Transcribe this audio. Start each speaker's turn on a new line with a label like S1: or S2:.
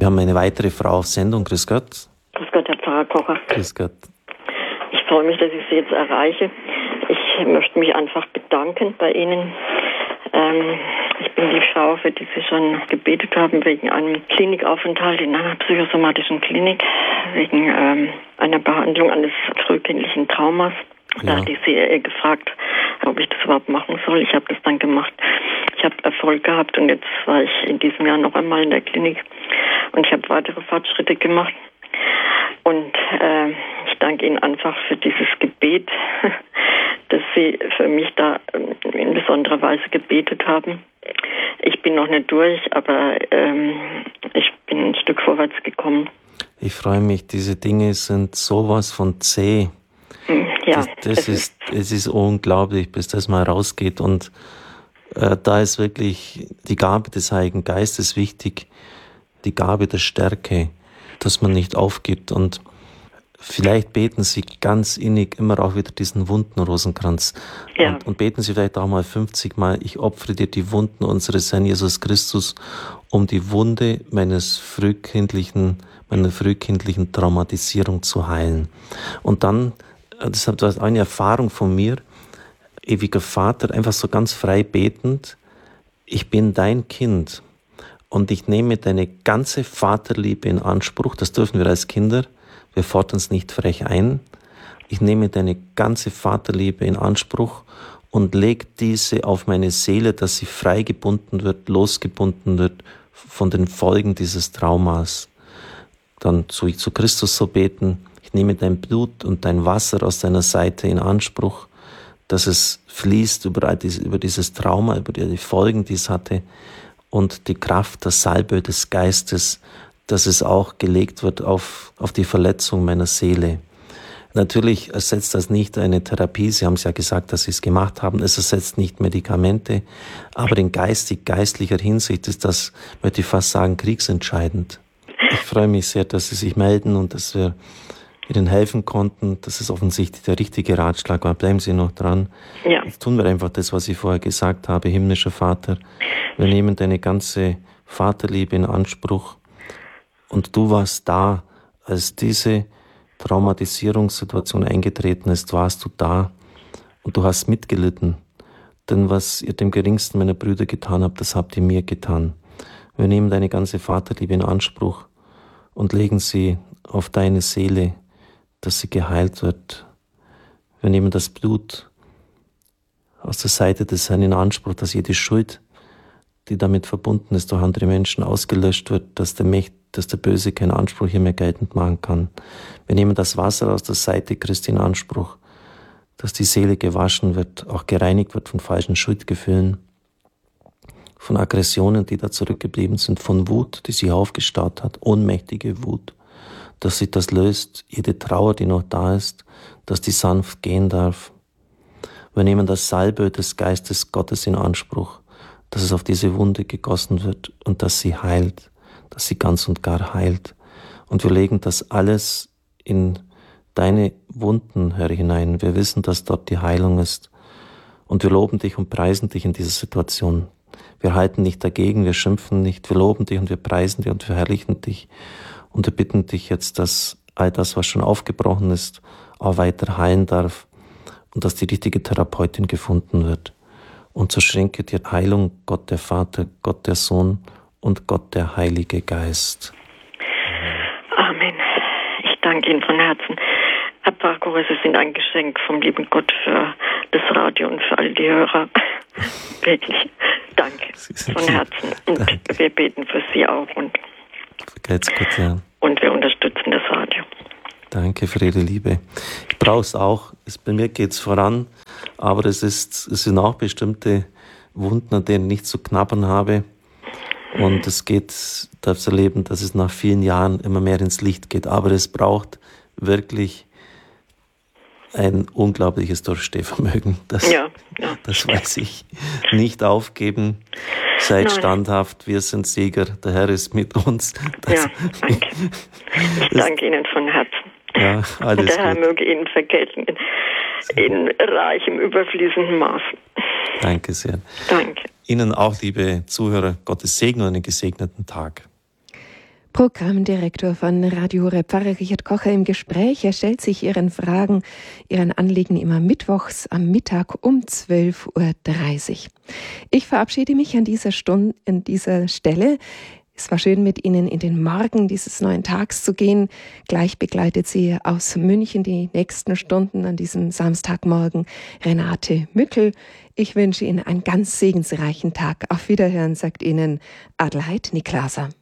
S1: haben eine weitere Frau auf Sendung. Grüß Gott.
S2: Grüß Gott, Herr Pfarrer Kocher.
S1: Grüß Gott.
S2: Ich freue mich, dass ich Sie jetzt erreiche. Ich möchte mich einfach bedanken bei Ihnen. Ich bin die Frau, für die Sie schon gebetet haben, wegen einem Klinikaufenthalt in einer psychosomatischen Klinik, wegen einer Behandlung eines frühkindlichen Traumas. Da hatte ich Sie gefragt, ob ich das überhaupt machen soll. Ich habe das dann gemacht. Ich habe Erfolg gehabt und jetzt war ich in diesem Jahr noch einmal in der Klinik und ich habe weitere Fortschritte gemacht. Und ich danke Ihnen einfach für dieses Gebet, dass Sie für mich da in besonderer Weise gebetet haben. Ich bin noch nicht durch, aber ich bin ein Stück vorwärts gekommen.
S1: Ich freue mich, diese Dinge sind sowas von zäh.
S2: Ja,
S1: es ist unglaublich, bis das mal rausgeht. Und da ist wirklich die Gabe des Heiligen Geistes wichtig, die Gabe der Stärke, dass man nicht aufgibt. Und vielleicht beten Sie ganz innig immer auch wieder diesen Wunden-Rosenkranz. Ja. Und beten Sie vielleicht auch mal 50 Mal, ich opfere dir die Wunden unseres Herrn Jesus Christus, um die Wunde meiner frühkindlichen Traumatisierung zu heilen. Und dann, das ist eine Erfahrung von mir, ewiger Vater, einfach so ganz frei betend, ich bin dein Kind und ich nehme deine ganze Vaterliebe in Anspruch, das dürfen wir als Kinder, wir fordern es nicht frech ein, ich nehme deine ganze Vaterliebe in Anspruch und leg diese auf meine Seele, dass sie frei gebunden wird, losgebunden wird von den Folgen dieses Traumas. Dann zu Christus so beten, ich nehme dein Blut und dein Wasser aus deiner Seite in Anspruch, dass es fließt über dieses Trauma, über die Folgen, die es hatte und die Kraft der Salbe des Geistes, dass es auch gelegt wird auf die Verletzung meiner Seele. Natürlich ersetzt das nicht eine Therapie, Sie haben es ja gesagt, dass Sie es gemacht haben, es ersetzt nicht Medikamente, aber in geistlicher Hinsicht ist das, möchte ich fast sagen, kriegsentscheidend. Ich freue mich sehr, dass Sie sich melden und dass wir Ihnen helfen konnten. Das ist offensichtlich der richtige Ratschlag, aber bleiben Sie noch dran. Ja. Jetzt tun wir einfach das, was ich vorher gesagt habe, himmlischer Vater. Wir nehmen deine ganze Vaterliebe in Anspruch und du warst da, als diese Traumatisierungssituation eingetreten ist, warst du da und du hast mitgelitten. Denn was ihr dem geringsten meiner Brüder getan habt, das habt ihr mir getan. Wir nehmen deine ganze Vaterliebe in Anspruch und legen sie auf deine Seele, dass sie geheilt wird. Wir nehmen das Blut aus der Seite des Herrn in Anspruch, dass jede Schuld, die damit verbunden ist, durch andere Menschen ausgelöscht wird, dass der Böse keinen Anspruch hier mehr geltend machen kann. Wir nehmen das Wasser aus der Seite Christi in Anspruch, dass die Seele gewaschen wird, auch gereinigt wird von falschen Schuldgefühlen, von Aggressionen, die da zurückgeblieben sind, von Wut, die sich aufgestaut hat, ohnmächtige Wut, dass sich das löst, jede Trauer, die noch da ist, dass die sanft gehen darf. Wir nehmen das Salbe des Geistes Gottes in Anspruch, dass es auf diese Wunde gegossen wird und dass sie heilt, dass sie ganz und gar heilt. Und wir legen das alles in deine Wunden, Herr, hinein. Wir wissen, dass dort die Heilung ist. Und wir loben dich und preisen dich in dieser Situation. Wir halten nicht dagegen, wir schimpfen nicht, wir loben dich und wir preisen dich und wir verherrlichen dich. Und wir bitten dich jetzt, dass all das, was schon aufgebrochen ist, auch weiter heilen darf und dass die richtige Therapeutin gefunden wird. Und so schenke dir Heilung, Gott der Vater, Gott der Sohn und Gott der Heilige Geist.
S2: Amen. Ich danke Ihnen von Herzen. Herr Pfarrer, Sie sind ein Geschenk vom lieben Gott für das Radio und für all die Hörer. Wirklich, danke von Herzen. Und danke. Wir beten für Sie auch. Und wir unterstützen das Radio.
S1: Danke für Ihre Liebe. Ich brauche es auch. Bei mir geht es voran, aber es sind auch bestimmte Wunden, an denen ich nicht zu knabbern habe. Und es darf erleben, dass es nach vielen Jahren immer mehr ins Licht geht. Aber es braucht wirklich ein unglaubliches Durchstehvermögen. Das weiß ich. Nicht aufgeben. Seid standhaft, wir sind Sieger, der Herr ist mit uns.
S2: Danke. Ich danke Ihnen von Herzen.
S1: Ja, alles
S2: und der Herr möge Ihnen vergelten in reichem, überfließendem Maß.
S1: Danke sehr.
S2: Danke.
S1: Ihnen auch, liebe Zuhörer, Gottes Segen und einen gesegneten Tag.
S3: Programmdirektor von Radio Horeb, Pfarrer Richard Kocher im Gespräch. Er stellt sich Ihren Fragen, Ihren Anliegen immer mittwochs am Mittag um 12:30 Uhr. Ich verabschiede mich an dieser Stelle. Es war schön, mit Ihnen in den Morgen dieses neuen Tags zu gehen. Gleich begleitet Sie aus München die nächsten Stunden an diesem Samstagmorgen Renate Mückel. Ich wünsche Ihnen einen ganz segensreichen Tag. Auf Wiederhören, sagt Ihnen Adelheid Niklaser.